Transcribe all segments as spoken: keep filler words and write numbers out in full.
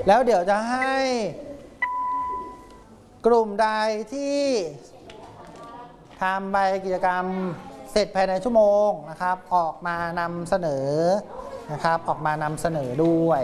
แล้วเดี๋ยวจะให้กลุ่มใดที่ทำใบกิจกรรมเสร็จภายในชั่วโมงนะครับออกมานำเสนอนะครับออกมานำเสนอด้วย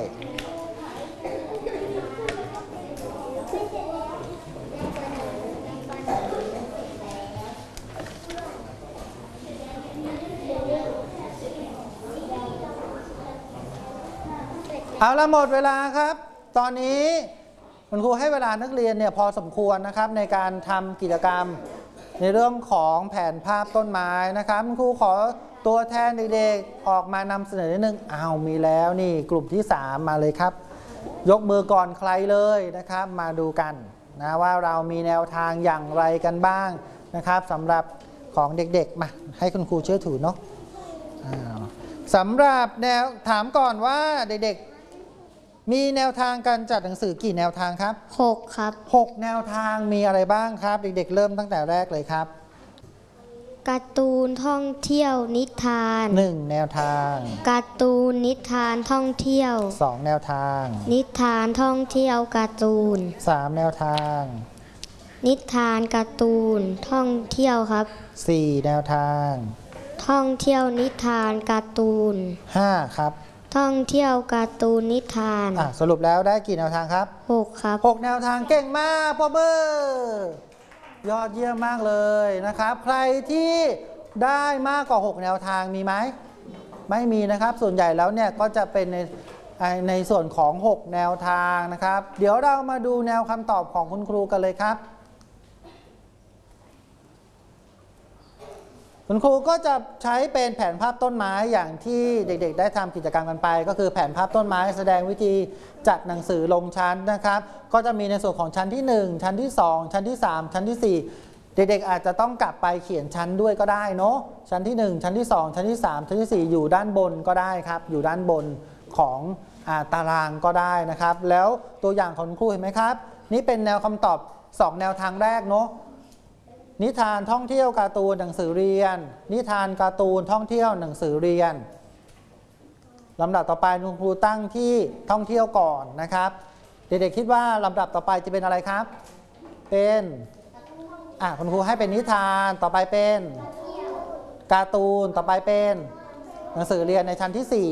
เอาละหมดเวลาครับตอนนี้คุณครูให้เวลานักเรียนเนี่ยพอสมควรนะครับในการทำกิจกรรมในเรื่องของแผนภาพต้นไม้นะครับคุณครูขอตัวแทนเด็กๆออกมานำเสนอนิดนึงอ้าวมีแล้วนี่กลุ่มที่สามมาเลยครับยกมือก่อนใครเลยนะครับมาดูกันนะว่าเรามีแนวทางอย่างไรกันบ้างนะครับสำหรับของเด็กๆมาให้คุณครูช่วยถือเนาะสำหรับแนวถามก่อนว่าเด็กๆมีแนวทางการจัดหนังสือกี่แนวทางครับหกครับหกแนวทางมีอะไรบ้างครับเด็กๆเริ่มตั้งแต่แรกเลยครับการ์ตูนท่องเที่ยวนิทานหนึ่งแนวทางการ์ตูนนิทานท่องเที่ยวสองแนวทางนิทานท่องเที่ยวการ์ตูนสามแนวทางนิทานการ์ตูนท่องเที่ยวครับสี่แนวทางท่องเที่ยวนิทานการ์ตูนห้าครับท่องเที่ยวการ์ตูนนิทานอ่ะสรุปแล้วได้กี่แนวทางครับหกครับหกแนวทางเก่งมากปรบมือยอดเยี่ยมมากเลยนะครับใครที่ได้มากกว่าหกแนวทางมีไหมไม่มีนะครับส่วนใหญ่แล้วเนี่ยก็จะเป็นในในส่วนของหกแนวทางนะครับเดี๋ยวเรามาดูแนวคำตอบของคุณครูกันเลยครับคุณครูก็จะใช้เป็นแผนภาพต้นไม้อย่างที่เด็กๆได้ทำกิจกรรมกันไปก็คือแผนภาพต้นไม้แสดงวิธีจัดหนังสือลงชั้นนะครับก็จะมีในส่วนของชั้นที่หนึ่งชั้นที่สองชั้นที่สามชั้นที่สี่เด็กๆอาจจะต้องกลับไปเขียนชั้นด้วยก็ได้เนาะชั้นที่หนึ่งชั้นที่สองชั้นที่สามชั้นที่สี่อยู่ด้านบนก็ได้ครับอยู่ด้านบนของตารางก็ได้นะครับแล้วตัวอย่างของครูเห็นไหมครับนี่เป็นแนวคำตอบสองแนวทางแรกเนาะนิทานท่องเที่ยวการ์ตูนหนังสือเรียนนิทานการ์ตูนท่องเที่ยวหนังสือเรียนลำดับต่อไปคุณครูตั้งที่ท่องเที่ยวก่อนนะครับเด็กๆคิดว่าลำดับต่อไปจะเป็นอะไรครับเป็นอ่ะคุณครูให้เป็นนิทานต่อไปเป็นการ์ตูนต่อไปเป็นหนังสือเรียนในชั้นที่สี่